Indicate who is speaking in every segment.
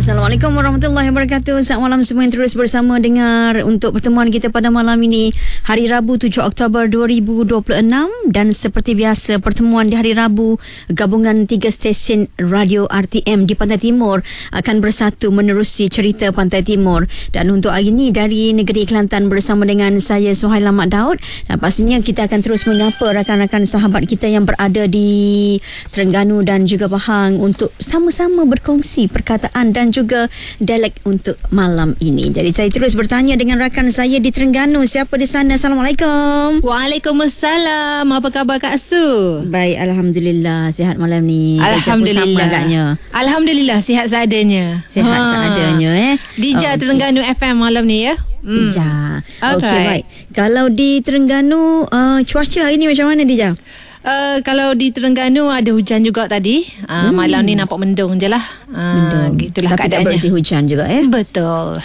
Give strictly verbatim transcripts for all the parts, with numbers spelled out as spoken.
Speaker 1: Assalamualaikum warahmatullahi wabarakatuh. Selamat malam semua yang terus bersama dengar untuk pertemuan kita pada malam ini, hari Rabu tujuh Oktober dua ribu dua puluh enam. Dan seperti biasa, pertemuan di hari Rabu gabungan tiga stesen radio R T M di Pantai Timur akan bersatu menerusi cerita Pantai Timur. Dan untuk hari ini dari negeri Kelantan bersama dengan saya Suhaila Mat Daud. Dan pastinya kita akan terus menyapa rakan-rakan sahabat kita yang berada di Terengganu dan juga Pahang untuk sama-sama berkongsi perkataan dan juga dialek untuk malam ini. Jadi saya terus bertanya dengan rakan saya di Terengganu. Siapa di sana? Assalamualaikum.
Speaker 2: Waalaikumsalam. Apa khabar Kak Su?
Speaker 1: Baik, alhamdulillah. Sihat malam ni.
Speaker 2: Alhamdulillah. Alhamdulillah sihat seadanya.
Speaker 1: Sihat ha. seadanya eh.
Speaker 2: Dija oh, Terengganu okay. F M malam ni ya.
Speaker 1: Hmm. Dija. Okey,
Speaker 2: right.
Speaker 1: baik. Kalau di Terengganu uh, cuaca hari ni macam mana, Dija?
Speaker 2: Uh, kalau di Terengganu ada hujan juga tadi. Uh, hmm. Malam ni nampak mendung je lah. Uh, mendung. Gitulah
Speaker 1: tapi
Speaker 2: keadaannya.
Speaker 1: Tak berarti hujan juga eh.
Speaker 2: Betul.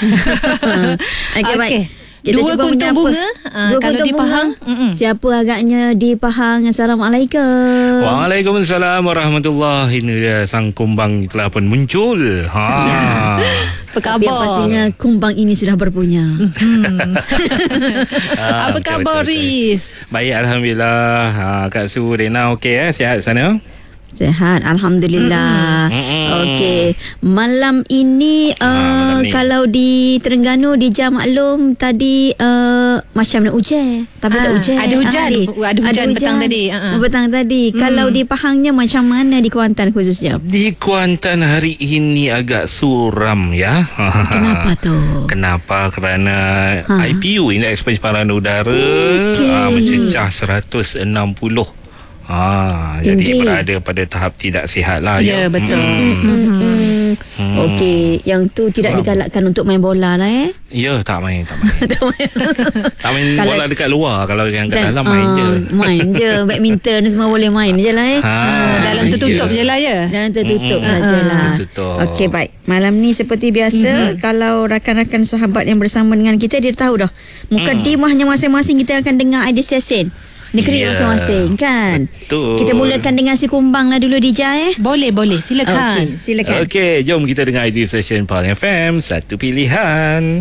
Speaker 1: Okey, okay, baik.
Speaker 2: Kita dua kuntung bunga uh,
Speaker 1: dua
Speaker 2: kalau
Speaker 1: kuntung
Speaker 2: di Pahang.
Speaker 1: Bunga, siapa agaknya di Pahang? Assalamualaikum.
Speaker 3: Waalaikumsalam warahmatullahi. Ini dia sang kumbang telah pun muncul. Ha.
Speaker 1: Ya.
Speaker 2: Apa khabar?
Speaker 1: Tapi pastinya kumbang ini sudah berpunya.
Speaker 2: Hmm.
Speaker 3: ha,
Speaker 2: Apa khabar Riz?
Speaker 3: Baik, alhamdulillah. Ha, Kak Su, Rena okey eh? Sihat sana?
Speaker 1: Sihat, alhamdulillah. Mm-hmm. Okey, malam ini uh, ha, malam ni. Kalau di Terengganu di jam maklum tadi uh, macam nak hujan, tapi ha, tak hujan.
Speaker 2: Ada hujan,
Speaker 1: ha,
Speaker 2: ada, ada hujan petang tadi. Uh-huh.
Speaker 1: Petang tadi. Hmm. Kalau di Pahangnya macam mana di Kuantan khususnya?
Speaker 3: Di Kuantan hari ini agak suram ya.
Speaker 1: Kenapa tu?
Speaker 3: Kenapa? Kerana ha. I P U, Indeks Pencemaran Udara, okay. uh, mencecah seratus enam puluh. Ah, jadi berada pada tahap tidak sihat lah.
Speaker 2: Ya, ya. Betul. Hmm.
Speaker 1: Hmm. Hmm. Okey, yang tu tidak wow. digalakkan untuk main bola lah eh?
Speaker 3: Ya, tak main, tak main. tak main, tak main kalau, bola dekat luar. Kalau yang kat dalam
Speaker 1: uh,
Speaker 3: main je.
Speaker 1: Main je, badminton semua boleh main je lah eh.
Speaker 2: Ha, ha, dalam tertutup je. je lah ya.
Speaker 1: Dalam tertutup mm-hmm. sajalah. Okey, baik. Malam ni seperti biasa, mm-hmm. kalau rakan-rakan sahabat yang bersama dengan kita, dia tahu dah. Mukadimahnya masing-masing kita akan dengar idea session. Negeri yeah. masing-masing kan.
Speaker 3: Betul.
Speaker 1: Kita mulakan dengan si kumbang lah dulu, Dija eh.
Speaker 2: Boleh boleh silakan.
Speaker 1: Okey, silakan.
Speaker 3: Okey, jom kita dengar idea session Pahang F M, satu pilihan.